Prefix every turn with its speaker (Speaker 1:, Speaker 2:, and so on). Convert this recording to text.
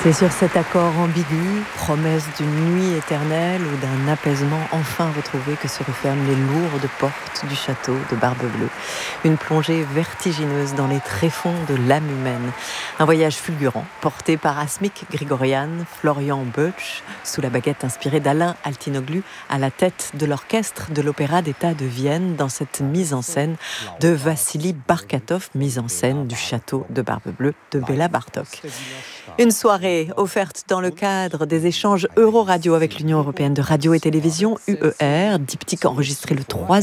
Speaker 1: C'est sur cet accord ambigu, promesse d'une nuit éternelle ou d'un apaisement enfin retrouvé que se referment les lourdes portes du château de Barbe-Bleue. Une plongée vertigineuse dans les tréfonds de l'âme humaine. Un voyage fulgurant, porté par Asmik Grigorian, Florian Böttch, sous la baguette inspirée d'Alain Altinoglu, à la tête de l'orchestre de l'Opéra d'État de Vienne, dans cette mise en scène de Vassili Barkatov, mise en scène du château de Barbe-Bleue de Béla Bartók. Une soirée offerte dans le cadre des échanges Euroradio avec l'Union européenne de radio et télévision, UER, diptyque enregistré le 3